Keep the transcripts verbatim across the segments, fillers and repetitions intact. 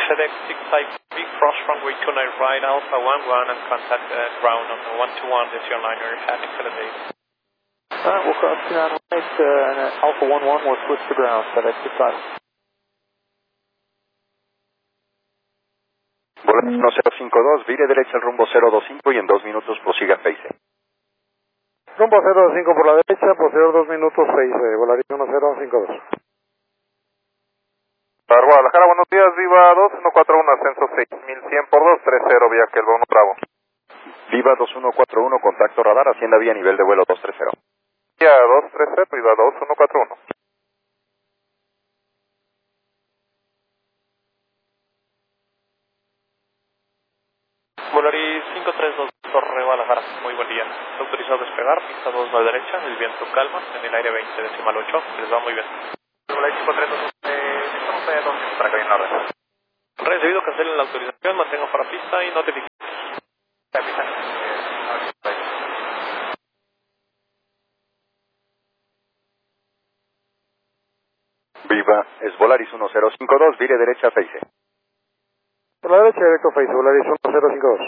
FedEx six type B, cross runway two nine right, Alpha one one, and contact uh, ground on the one two one, this your liner, have an excellent day. Alright, we'll cross two nine right, uh, and uh, Alpha one one, we'll switch to ground, FedEx six five. Volaris uno cero cinco dos, vire derecha al rumbo cero dos cinco y en dos minutos prosiga Face. Rumbo cero dos cinco por la derecha, posterior dos minutos Face, Volaris uno cero cinco dos. Para Guadalajara, buenos días, Viva dos uno cuatro uno, ascenso seis mil cien por dos tres cero, vía que el uno Bravo. Viva dos uno cuatro uno, contacto radar, hacienda vía nivel de vuelo dos tres cero. Vía dos tres cero, Viva dos uno cuatro uno. Volaris cinco tres dos, Torre Guadalajara, muy buen día. Autorizado a despegar, pista dos a la derecha, el viento calma, en el aire veinte decimal ocho, les va muy bien. Volaris cinco tres dos, eh, estamos de dos para que viene la red. Recibido, cancelen la autorización, mantengan para pista y notifiquen. Viva, es Volaris uno cero cinco dos, vire derecha Face. Por la derecha, directo Face, Volaris uno cero cinco dos.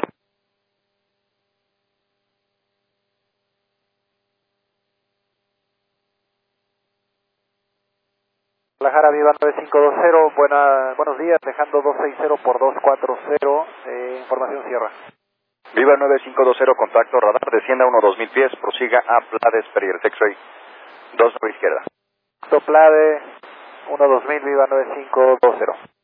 Guadalajara, Viva nueve cinco dos cero, buena, buenos días, dejando dos seis cero por dos cuatro cero, eh, información cierra. Viva nueve cinco dos cero, contacto radar, descienda uno dos mil pies, prosiga a Plades Perrier, X-Ray dos nueve izquierda. Plade uno dos mil, Viva nueve cinco dos cero.